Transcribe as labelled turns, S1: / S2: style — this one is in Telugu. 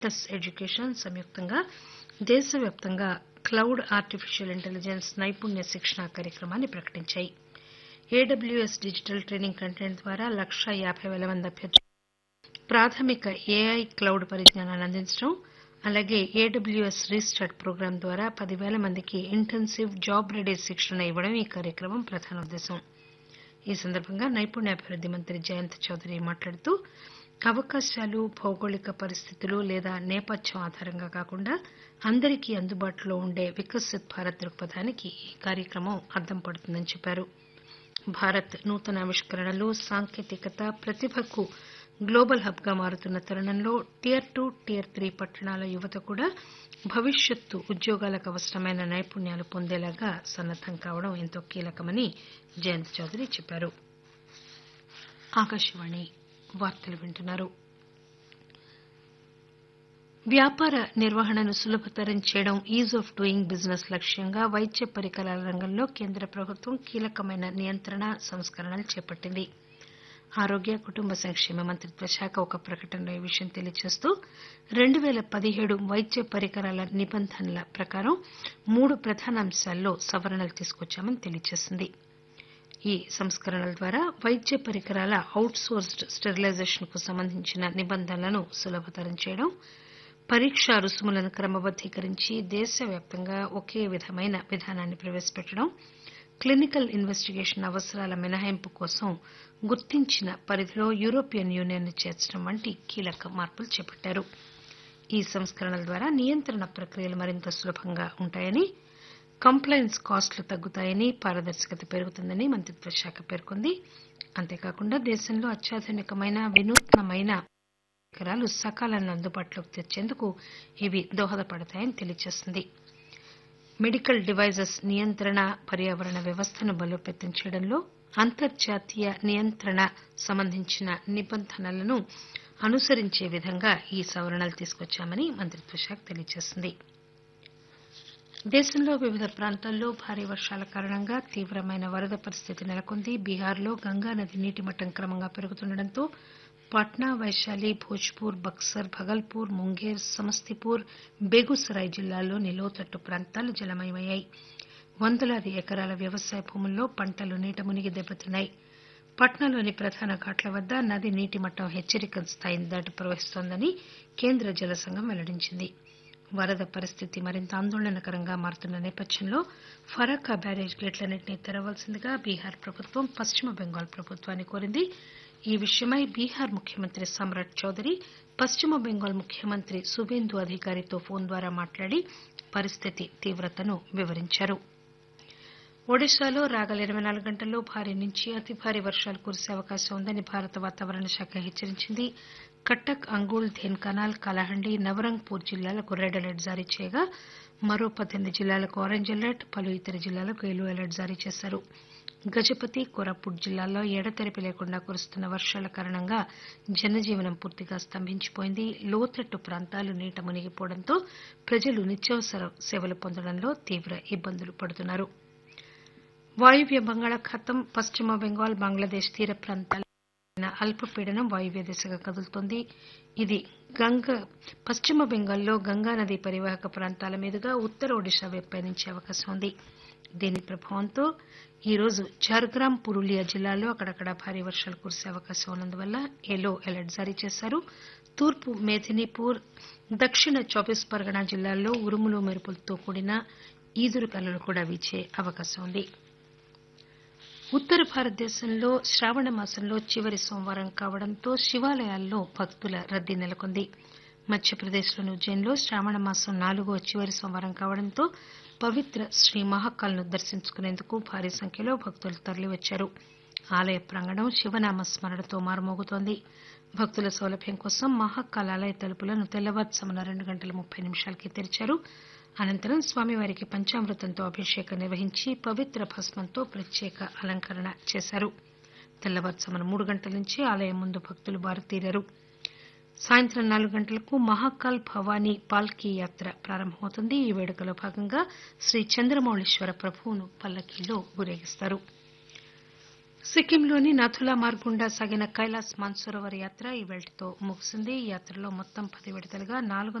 S1: టెస్ ఎడ్యుకేషన్ సంయుక్తంగా దేశవ్యాప్తంగా క్లౌడ్ ఆర్టిఫిషియల్ ఇంటెలిజెన్స్ నైపుణ్య శిక్షణ కార్యక్రమాన్ని ప్రకటించాయి. ఏడబ్ల్యూఎస్ డిజిటల్ ట్రైనింగ్ కంటెంట్ ద్వారా 1,50,000 మంది అభ్యర్థులకు ప్రాథమిక ఏఐ క్లౌడ్ పరిజ్ఞానాన్ని అందించడం, అలాగే ఏడబ్ల్యూఎస్ రీస్టార్ట్ ప్రోగ్రాం ద్వారా 10,000 మందికి ఇంటెన్సివ్ జాబ్ రెడీ శిక్షణ ఇవ్వడం ఈ కార్యక్రమం ప్రధాన ఉద్దేశం. ఈ సందర్భంగా నైపుణ్యాభివృద్ది మంత్రి జయంత్ చౌదరి మాట్లాడుతూ అవకాశాలు, భౌగోళిక పరిస్థితులు లేదా నేపథ్యం ఆధారంగా కాకుండా అందరికీ అందుబాటులో ఉండే వికసిత్ భారత్ దృక్పథానికి ఈ కార్యక్రమం అద్దం పడుతుందని చెప్పారు. భారత్ నూతన ఆవిష్కరణలు, సాంకేతికత, ప్రతిభకు గ్లోబల్ హబ్ గా మారుతున్న తరుణంలో టియర్ 2, టియర్ 3 పట్టణాల యువత కూడా భవిష్యత్తు ఉద్యోగాలకు అవసరమైన నైపుణ్యాలు పొందేలాగా సన్నద్దం కావడం ఎంతో కీలకమని జయంత్ చౌదరి చెప్పారు. ఆకాశవాణి వార్తలు వింటున్నారు. వ్యాపార నిర్వహణను సులభతరం చేయడం, ఈజ్ ఆఫ్ డూయింగ్ బిజినెస్ లక్ష్యంగా వైద్య పరికరాల రంగంలో కేంద్ర ప్రభుత్వం కీలకమైన నియంత్రణ సంస్కరణలు చేపట్టింది. ఆరోగ్య కుటుంబ సంక్షేమ మంత్రిత్వ శాఖ ఒక ప్రకటనలో ఈ విషయం తెలియజేస్తూ 2017 వైద్య పరికరాల నిబంధనల ప్రకారం 3 ప్రధాన అంశాల్లో సవరణలు తీసుకొచ్చామని తెలియజేసింది. ఈ సంస్కరణల ద్వారా వైద్య పరికరాల అవుట్ సోర్స్డ్ స్టెరిలైజేషన్ కు సంబంధించిన నిబంధనలను సులభతరం చేయడం, పరీక్షా రుసుములను క్రమబద్దీకరించి దేశవ్యాప్తంగా ఒకే విధమైన విధానాన్ని ప్రవేశపెట్టడం, క్లినికల్ ఇన్వెస్టిగేషన్ అవసరాల మినహాయింపు కోసం గుర్తించిన పరిధిలో యూరోపియన్ యూనియన్ ను చేర్చడం వంటి కీలక మార్పులు చేపట్టారు. ఈ సంస్కరణల ద్వారా నియంత్రణ ప్రక్రియలు మరింత సులభంగా ఉంటాయని, కంప్లైన్స్ కాస్టులు తగ్గుతాయని, పారదర్శకత పెరుగుతుందని మంత్రిత్వ శాఖ పేర్కొంది. అంతేకాకుండా దేశంలో అత్యాధునికమైన వినూత్నమైన పరికరాలు సకాలంలో అందుబాటులోకి తెచ్చేందుకు ఇవి దోహదపడతాయని తెలియజేసింది. మెడికల్ డివైజెస్ నియంత్రణ పర్యావరణ వ్యవస్థను బలోపేతం చేయడంలో అంతర్జాతీయ నియంత్రణ సంబంధించిన నిబంధనలను అనుసరించే విధంగా ఈ సవరణలు తీసుకొచ్చామని మంత్రిత్వ శాఖ తెలియజేసింది. దేశంలో వివిధ ప్రాంతాల్లో భారీ వర్షాల కారణంగా తీవ్రమైన వరద పరిస్థితి నెలకొంది. బీహార్లో గంగానది నీటి మట్టం క్రమంగా పెరుగుతుండటంతో పాట్నా, వైశాలి, భోజ్పూర్, బక్సర్, భగల్పూర్, ముంగేర్, సమస్తీపూర్, బేగూసరాయ్ జిల్లాల్లోని లోతట్టు ప్రాంతాలు జలమయమయ్యాయి. వందలాది ఎకరాల వ్యవసాయ భూముల్లో పంటలు నీట మునిగి దెబ్బతిన్నాయి. పట్నాలోని ప్రధాన ఘాట్ల వద్ద నది నీటి మట్టం హెచ్చరిక స్థాయిని దాటి ప్రవహిస్తోందని కేంద్ర జల సంఘం వెల్లడించింది. వరద పరిస్థితి మరింత ఆందోళనకరంగా మారుతున్న నేపథ్యంలో ఫరక్కా బ్యారేజ్ గేట్లన్నింటినీ తెరవాల్సిందిగా బీహార్ ప్రభుత్వం పశ్చిమ బెంగాల్ ప్రభుత్వాన్ని కోరింది. ఈ విషయమై బీహార్ ముఖ్యమంత్రి సమ్రాట్ చౌదరి పశ్చిమ బెంగాల్ ముఖ్యమంత్రి సువేందు అధికారితో ఫోన్ ద్వారా మాట్లాడి పరిస్థితి తీవ్రతను వివరించారు. ఒడిశాలో రాగల 24 గంటల్లో భారీ నుంచి అతి భారీ వర్షాలు కురిసే అవకాశం ఉందని భారత వాతావరణ శాఖ హెచ్చరించింది. కట్టక్, అంగుల్, ధేన్కనాల్, కలహండి, నవరంగ్పూర్ జిల్లాలకు రెడ్ అలర్ట్ జారీ చేయగా మరో 18 జిల్లాలకు ఆరెంజ్ అలర్ట్, పలు ఇతర జిల్లాలకు యెల్లో అలర్ట్ జారీ చేశారు. గజపతి, కోరాపుట్ జిల్లాల్లో ఎడతెరిపి లేకుండా కురుస్తున్న వర్షాల కారణంగా జనజీవనం పూర్తిగా స్తంభించిపోయింది. లోతట్టు ప్రాంతాలు నీట మునిగిపోవడంతో ప్రజలు నిత్యావసర సేవలు పొందడంలో తీవ్ర ఇబ్బందులు పడుతున్నారు. వాయువ్య బంగాళాఖాతం, పశ్చిమ బెంగాల్, బంగ్లాదేశ్ తీర ప్రాంతాల అల్పపీడనం వాయువ్య దిశగా కదులుతోంది. ఇది పశ్చిమ బెంగాల్లో గంగానది పరివాహక ప్రాంతాల మీదుగా ఉత్తర ఒడిశా వైపు పయనించే అవకాశం ఉంది. దీని ప్రభావంతో ఈ రోజు ఝార్గ్రామ్, పురూలియా జిల్లాల్లో అక్కడక్కడా భారీ వర్షాలు కురిసే అవకాశం ఉన్నందువల్ల యెల్లో అలర్ట్ జారీ చేశారు. తూర్పు మేదినీపూర్, దక్షిణ 24 పరగనా జిల్లాల్లో ఉరుములు మెరుపులతో కూడిన ఈదురుగాలులు కూడా వీచే అవకాశం ఉంది. ఉత్తర భారతదేశంలో శ్రావణ మాసంలో చివరి సోమవారం కావడంతో శివాలయాల్లో భక్తుల రద్దీ నెలకొంది. మధ్యప్రదేశ్లోని ఉజ్జయిన్లో శ్రావణ మాసం 4వ చివరి సోమవారం కావడంతో పవిత్ర శ్రీ మహాకాల్ను దర్శించుకునేందుకు భారీ సంఖ్యలో భక్తులు తరలివచ్చారు. ఆలయ ప్రాంగణం శివనామ స్మరణతో మారుమోగుతోంది. భక్తుల సౌలభ్యం కోసం మహాకాల్ ఆలయ తలుపులను తెల్లవారుజామున 2:30 తెరిచారు. అనంతరం స్వామివారికి పంచామృతంతో అభిషేకం నిర్వహించి పవిత్ర భస్మంతో ప్రత్యేక అలంకరణ చేశారు. తెల్లవారుజామున 3 గంటల నుంచి ఆలయం ముందు భక్తులు బారుతీరారు. సాయంత్రం 4 గంటలకు మహాకాల్ భవానీ పాల్కీ యాత్ర ప్రారంభమవుతుంది. ఈ వేడుకలో భాగంగా శ్రీ చంద్రమౌళీశ్వర ప్రభువును పల్లకీలో ఊరేగిస్తారు. సిక్కింలోని నథులా మార్గ్ గుండా సాగిన కైలాస్ మాన్సరోవర్ యాత్ర ఇవాళ్టితో ముగిసింది. ఈ యాత్రలో మొత్తం 10 విడతలుగా